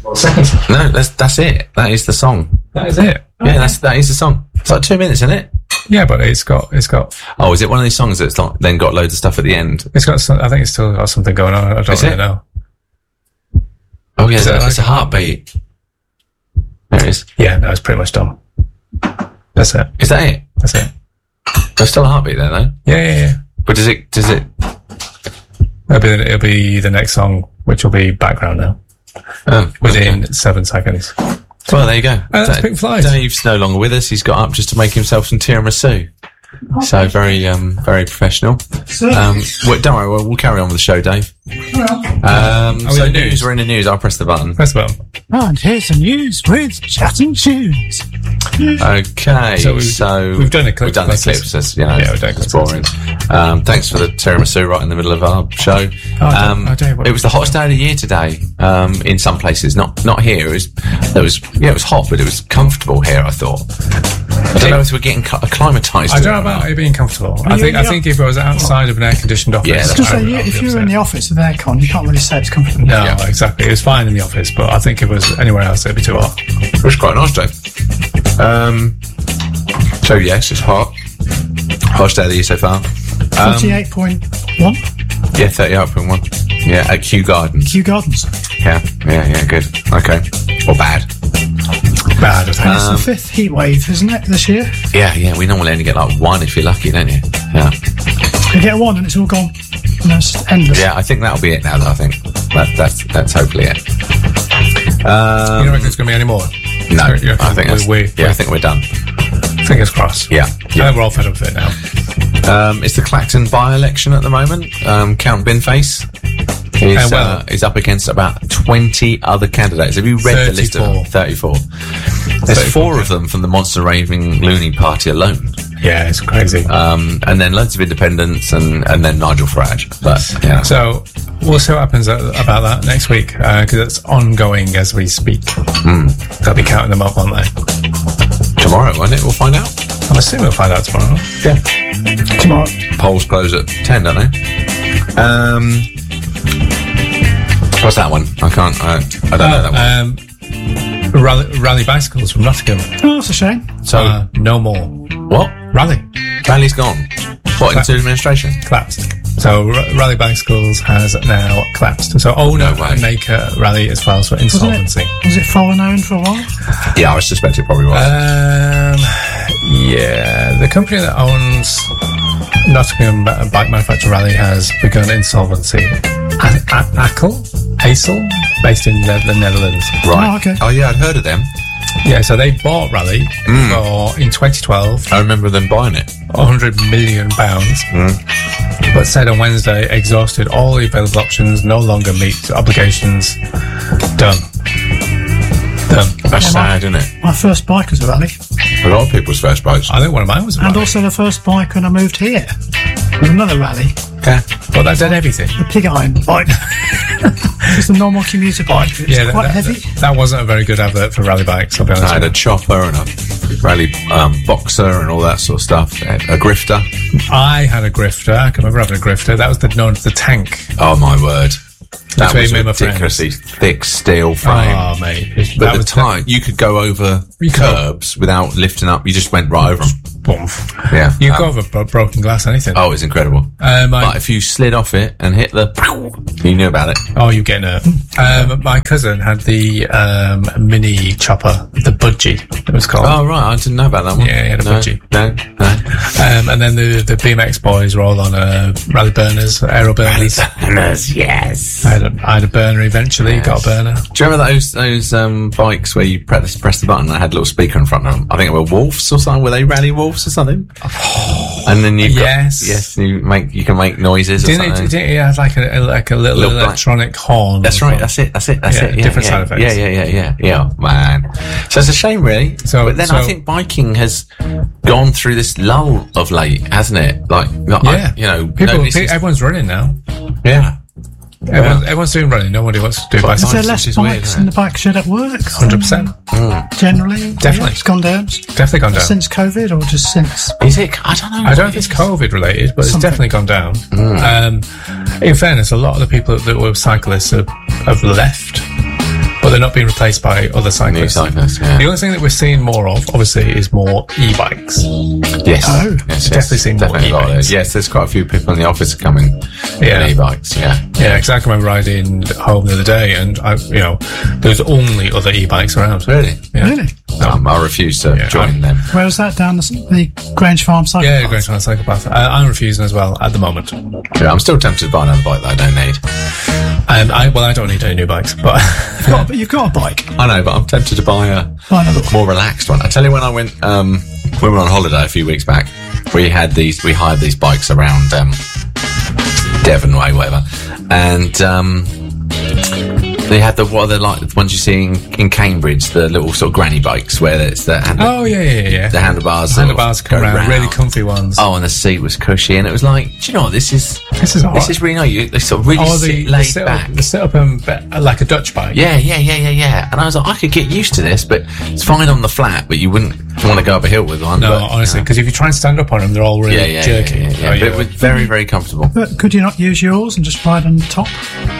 Second. No, that's it. That is the song. That is it. Yeah, that is the song. It's like 2 minutes, isn't it? Yeah, but it's got. Oh, is it one of these songs that's like, then got loads of stuff at the end? It's got. I think it's still got something going on. I don't really know. Oh yeah, it's a heartbeat. There it is. Yeah, no, it's pretty much done. That's it. Is that it? That's it. There's still a heartbeat there, though. Yeah. But does it? It'll be the next song, which will be background now. Oh, within 7 seconds. Well, there you go. That's Pink Floyd. Dave's no longer with us. He's got up just to make himself some tiramisu. So very professional. Don't worry, we'll carry on with the show, Dave. So news. We're in the news. I'll press the button. Press the button. And here's the news with Chat and Tunes. Okay, so we've done a clip. We've done the clips. That's, we've done clips. Boring. Thanks for the tiramisu right in the middle of our show. It was the hottest day of the year today. In some places, not here. It was hot, but it was comfortable here. I thought. I don't know if we're getting acclimatised. I don't know about it being comfortable. I think if I was outside of an air-conditioned office... if you were in the office with aircon, you can't really say it's comfortable. No, exactly. It was fine in the office, but I think if it was anywhere else, it'd be too hot. It was quite nice, Dave. So, yes, it's hot. Hottest day of the year so far. 38.1? Yeah, 38.1. Yeah, at Kew Gardens. Kew Gardens. Yeah, good. Okay. Or bad. Bad, I think. It's the 5th heat wave, isn't it, this year? Yeah. We normally only get like 1 if you're lucky, don't you? Yeah. You get 1 and it's all gone. And it's endless. Yeah, I think that'll be it now, though, I think. That's hopefully it. You don't reckon there's going to be any more? No, I think we're done. Fingers crossed. Yeah. I think we're all fed up with it now. It's the Clacton by-election at the moment. Count Binface is up against about 20 other candidates. Have you read the list of them? 34. There's 4 of them from the Monster Raving Loony Party alone. Yeah, it's crazy. And then loads of independents and then Nigel Farage. But, yeah. So we'll see what happens about that next week, because it's ongoing as we speak. They'll be counting them up, won't they? Tomorrow, won't it? We'll find out. I'm assuming we'll find out tomorrow. Yeah. Tomorrow. Polls close at 10, don't they? What's that one? I don't know that one. Rally bicycles from Nottingham. Oh, that's a shame. So no more. What? Rally's gone. What, into administration? Collapsed. So Rally Bicycles has now collapsed. So owner and maker Rally is filed for insolvency. Was it fallen owned for a while? Yeah, I suspect it probably was. Yeah, the company that owns Nottingham bike manufacturer Rally has begun insolvency. ACEL, based in the Netherlands. Right. Oh, okay. Oh, yeah, I'd heard of them. Yeah, so they bought Rally in 2012. I remember them buying it. £100 million. But said on Wednesday, exhausted all the available options, no longer meet obligations. Done. That's sad, isn't it? My first bike was a Rally. A lot of people's first bikes. I think one of mine was a Rally. And also the first bike when I moved here was another Rally. Yeah. Well, that did everything. The pig iron bike. Just a normal commuter bike. It's quite heavy. That wasn't a very good advert for Rally bikes, I'll be honest. I had a chopper and a Rally boxer and all that sort of stuff. A grifter. I had a grifter. I can remember having a grifter. That was known as the tank. Oh, my word. That was me, ridiculously thick steel frame. Oh, mate. But the time, you could go over curbs without lifting up. You just went right over them. Boom. Yeah. You go over broken glass, anything. Oh, it's incredible. But if you slid off it and hit you knew about it. Oh, you get nerve. My cousin had the mini chopper, the Budgie, it was called. Oh, right. I didn't know about that one. Yeah, he had a Budgie. No. And then the BMX boys were all on Rally burners, aero burners. Rally burners, yes. I had a burner eventually, got a burner. Do you remember those bikes where you press the button and had a little speaker in front of them? I think they were Wolves or something. Were they Rally Wolves or something? And then you you can make noises or something. Didn't it have like a little electronic horn? That's right. That's it. Yeah, different side effects. Yeah, man. So it's a shame, really. But then I think biking has gone through this lull of late, hasn't it? Everyone's running now. Yeah. Everyone's doing running. Nobody wants to do bicycles. Is there less bikes in the bike shed at work? 100%. Generally? Definitely. It's gone down? Definitely gone down. Since COVID or just since? Is it? I don't know. I don't think it's COVID related, but it's definitely gone down. In fairness, a lot of the people that were cyclists have left. But but they're not being replaced by other cyclists. New cyclists, yeah. The only thing that we're seeing more of, obviously, is more e-bikes. Yes. Oh. Yes, Definitely seeing more definitely a lot of e-bikes. it. Yes, there's quite a few people in the office coming in e-bikes, yeah. Yeah, because I can remember riding home the other day, and there's only other e-bikes around. Really? Yeah. Really? I refuse to join them. Where was that? Down the Grange Farm cycle Yeah, path? going to a psychopath. I'm refusing as well at the moment. Yeah, I'm still tempted to buy another bike that I don't need. I don't need any new bikes, but But you've got a bike. I know, but I'm tempted to buy a Another one. more relaxed one. I tell you, when I went, we were on holiday a few weeks back. We hired these bikes around Devon Way, whatever, and they had the ones you see in Cambridge, the little sort of granny bikes where it's the the handlebars come around, really comfy ones. Oh, and the seat was cushy, and it was like, do you know what, this is really nice. They sort of really laid back. The sit up like a Dutch bike. Yeah. And I was like, I could get used to this, but it's fine on the flat, but you wouldn't want to go up a hill with one. No, honestly, because if you try and stand up on them, they're all really jerky. Yeah. But it was very, very comfortable. But could you not use yours and just ride on the top?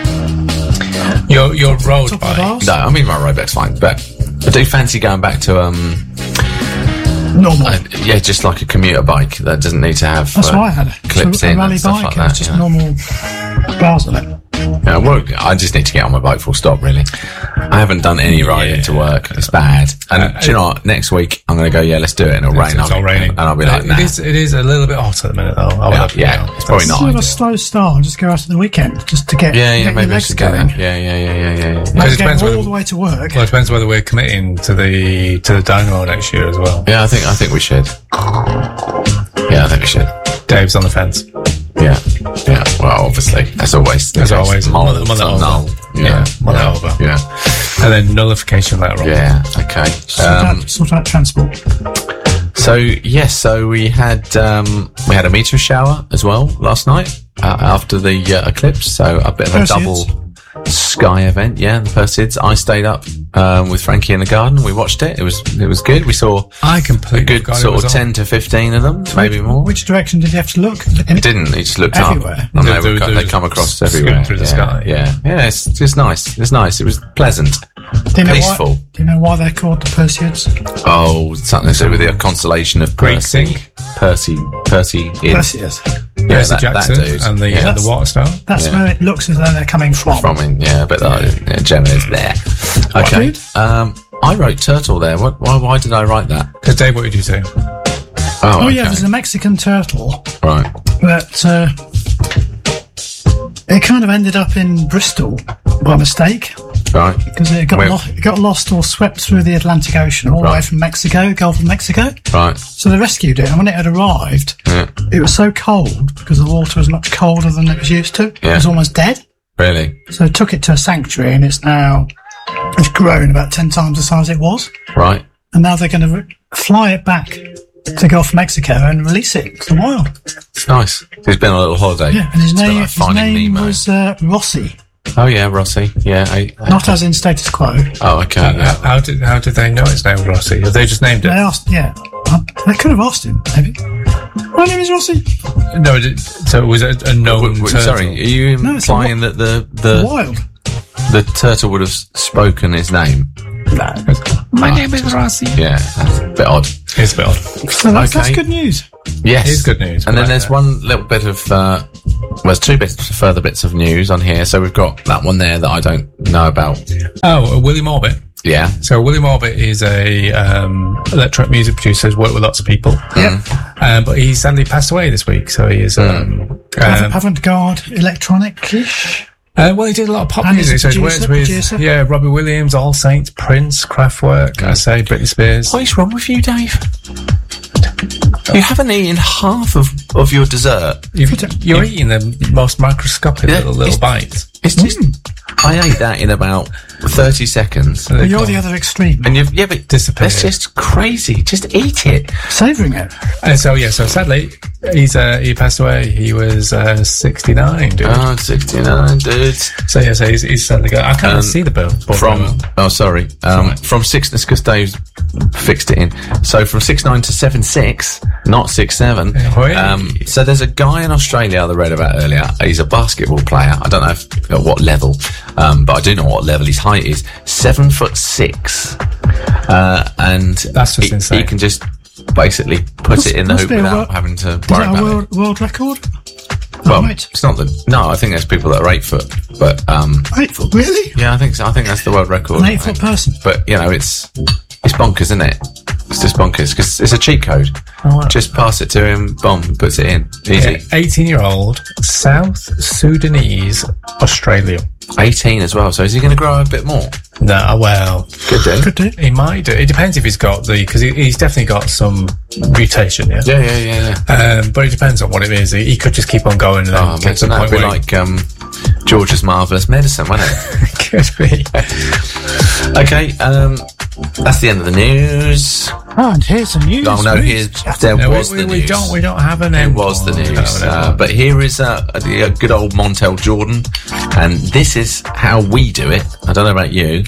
Your road Top of bike. bars? No, I mean, my road bike's fine, but I do fancy going back to Normal. just like a commuter bike that doesn't need to have That's why I had it. clips a in rally and stuff bike. like It was that. just normal bars on it. Yeah, well, I just need to get on my bike full stop, really. I haven't done any riding to work. It's bad. And do you know what? Next week, I'm going to go, let's do it. And it'll rain. It's all raining. And I'll be like, nah. It is a little bit hot at the minute, though. It's probably not. Sort of a ideal. slow start and just go out at the weekend just to get, get your maybe I legs should go going. there. Yeah. Because it Get depends all whether- the way to work. Well, it depends whether we're committing to the Dynamo next year as well. Yeah, I think we should. Yeah, I think we should. Dave's on the fence. Yeah. Well, obviously, as always. As always, Mull mull it over. null. Mull it over. Yeah. And then nullification later on. Yeah. Okay. Sort out transport. So we had a meteor shower as well last night after the eclipse. So a bit of a Perseids. double sky event. Yeah, the Perseids. I stayed up with Frankie in the garden. We watched it. It was good. We saw I completely a good forgot it sort was of on. 10 to 15 of them, maybe more. Which direction did you have to look? He didn't. He just looked Everywhere. up, and They they come across scoot everywhere through the sky. Yeah. It's just nice. It's nice. It was pleasant, Do you know peaceful. Do you know why they're called the Perseids? Oh, something to do with the constellation of Greek Percy. sync. Percy. Perseids. Yeah, Percy Jackson dude. and the water star. That's where it looks as though they're coming from. But Gemma is there. Okay. Dude? I wrote turtle there. Why did I write that? Because Dave, what did you say? Oh, okay. yeah, there's a Mexican turtle Right. that it kind of ended up in Bristol by mistake Right. because it got lost or swept through the Atlantic Ocean all the way from Mexico, Gulf of Mexico. Right. So they rescued it, and when it had arrived, it was so cold because the water was much colder than it was used to. It was almost dead. Really? So they took it to a sanctuary, and it's grown about 10 times the size it was. Right. And now they're going to fly it back to Gulf of Mexico and release it to the wild. It's nice. He's been on a little holiday. Yeah, and his It's a bit name, like Finding Nemo. was Rossi, Oh yeah, Rossi. Yeah. not as in status quo. Oh, okay. Yeah. How did they know its name was Rossi? Have they just named They it? asked, they could have asked him, maybe. My name is Rossi. No, so it was a known turtle. Sorry, are you No, it's a implying that the Wild. turtle would have spoken his name? My name is Rossi. Yeah, that's a bit odd. It's a bit odd. So that's Okay. good news. Yes, It is good news. And then Right there's there. one little bit of there's two further bits of news on here. So we've got that one there that I don't know about. Oh, William Orbit. Yeah. So William Orbit is a electronic music producer who's worked with lots of people. Yeah. But he sadly passed away this week. So he is Avant-garde, electronic-ish. well, he did a lot of pop And he's a music. So he's worked producer. with Robbie Williams, All Saints, Prince, Kraftwerk, I say Britney Spears. What is wrong with you, Dave? You haven't eaten half of your dessert. You're eating the most microscopic little bites. It's just I ate that in about 30 seconds. But you're the other extreme. And but Disappeared. that's just crazy. Just eat it. Savouring it. And so sadly, he passed away. He was 69, dude. Oh, 69, dude. So he's sadly gone. I can't see the bill. From sickness, because Dave's fixed it in. So from 69 to 76, not 6'7". So there's a guy in Australia that I read about earlier. He's a basketball player. I don't know at what level, but I do know what level his height is. 7'6", and that's just insane. He can just basically put it in the hoop without having to worry about it. World record? Well, it's not the. No, I think there's people that are 8 foot, but 8 foot, really? Yeah, I think so. I think that's the world record. An 8 foot person. But it's bonkers, isn't it? It's just bonkers because it's a cheat code. Oh, wow. Just pass it to him, boom, puts it in. Easy. 18-year-old, South Sudanese, Australian. 18 as well. So is he going to grow a bit more? No, well, could do. He might do. It depends if he's got because he's definitely got some mutation. Yeah. But it depends on what it is. He could just keep on going. And then get to the point where like George's Marvellous Medicine, wouldn't it? Could be. Okay. That's the end of the news. Oh, and here's the news. Oh no, there was the news. We don't have an end. It was the news. But here is a good old Montel Jordan, and this is how we do it. I don't know about you.